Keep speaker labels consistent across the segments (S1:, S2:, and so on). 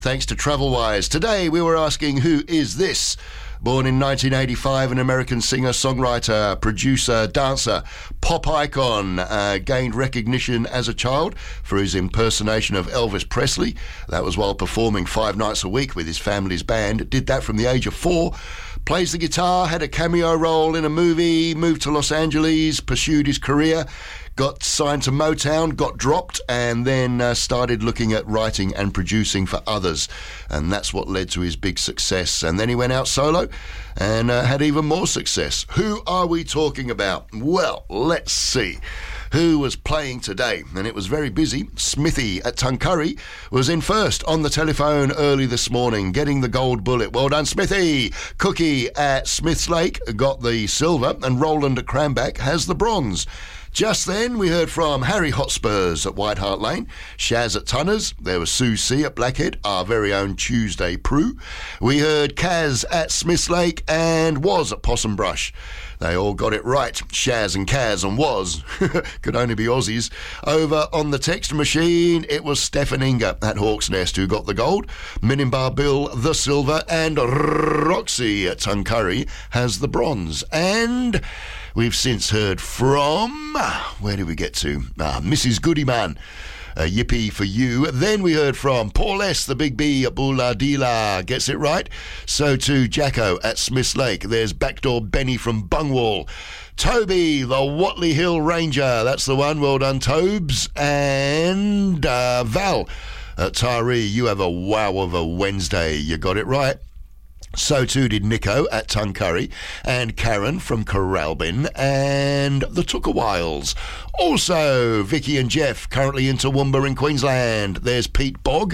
S1: Thanks to TravelWise. Today we were asking, who is this? Born in 1985, an American singer, songwriter, producer, dancer, pop icon, gained recognition as a child for his impersonation of Elvis Presley. That was while performing 5 nights a week with his family's band. Did that from the age of 4. Plays the guitar, had a cameo role in a movie, moved to Los Angeles, pursued his career, got signed to Motown, got dropped, and then started looking at writing and producing for others. And that's what led to his big success. And then he went out solo and had even more success. Who are we talking about? Well, let's see. Who was playing today? And it was very busy. Smithy at Tuncurry was in first on the telephone early this morning, getting the gold bullet. Well done, Smithy. Cookie at Smiths Lake got the silver, and Roland at Cranback has the bronze. Just then, we heard from Harry Hotspurs at White Hart Lane, Shaz at Tunners, there was Sue C at Blackhead, our very own Tuesday Prue. We heard Kaz at Smiths Lake and Was at Possum Brush. They all got it right. Shaz and Kaz and Was. Could only be Aussies. Over on the text machine, it was Stefan Inga at Hawk's Nest who got the gold. Minimbar Bill, the silver, and Roxy at Tuncurry has the bronze. And we've since heard from, where did we get to? Mrs. Goodyman. Yippee for you. Then we heard from Paul S., the Big B at Booladila. Gets it right. So too Jacko at Smiths Lake. There's Backdoor Benny from Bungwall. Toby, the Watley Hill Ranger. That's the one. Well done, Tobes. And Val at Taree. You have a wow of a Wednesday. You got it right. So too did Nico at Tuncurry, and Karen from Corralbin, and the Tookawhiles. Also, Vicky and Jeff, currently in Toowoomba in Queensland. There's Pete Bogg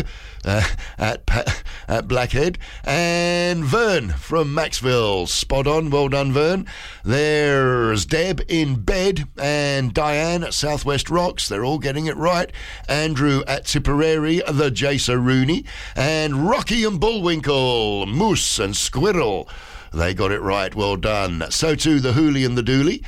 S1: at Blackhead, and Vern from Maxville. Spot on, well done, Vern. There's Deb in Bed, and Diane at Southwest Rocks. They're all getting it right. Andrew at Tipperary, the Jason Rooney, and Rocky and Bullwinkle, Moose and Squirrel. They got it right. Well done. So too the Hoolie and the Dooley,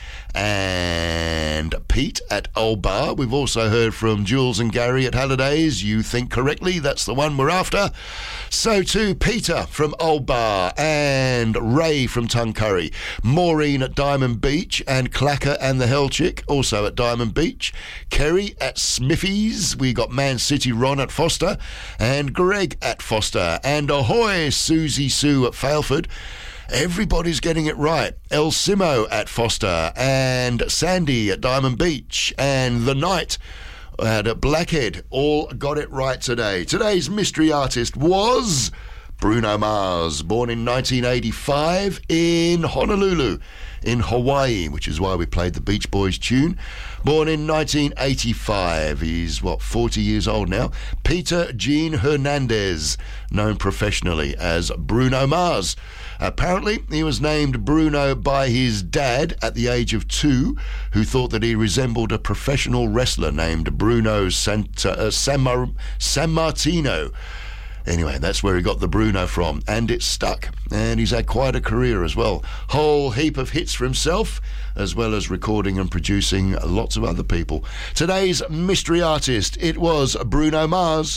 S1: and Pete at Old Bar. We've also heard from Jules and Gary at Hallidays. You think correctly. That's the one we're after. So too Peter from Old Bar, and Ray from Tuncurry. Maureen at Diamond Beach, and Clacker and the Hell Chick also at Diamond Beach. Kerry at Smithies. We got Man City Ron at Foster, and Greg at Foster, and ahoy Susie Sue at Failford. Everybody's getting it right. El Simo at Foster, and Sandy at Diamond Beach, and The Night at Blackhead all got it right today. Today's mystery artist was Bruno Mars, born in 1985 in Honolulu, in Hawaii, which is why we played the Beach Boys tune. Born in 1985. He's, 40 years old now. Peter Gene Hernandez, known professionally as Bruno Mars. Apparently, he was named Bruno by his dad at the age of 2, who thought that he resembled a professional wrestler named Bruno San Martino. Anyway, that's where he got the Bruno from, and it stuck. And he's had quite a career as well. Whole heap of hits for himself, as well as recording and producing lots of other people. Today's mystery artist, it was Bruno Mars.